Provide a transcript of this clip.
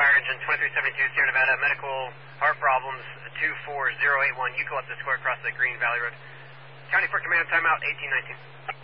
Fire Engine 2372, Sierra Nevada, medical heart problems 24081. You go up the square across the Green Valley Road. County for command, timeout 1819.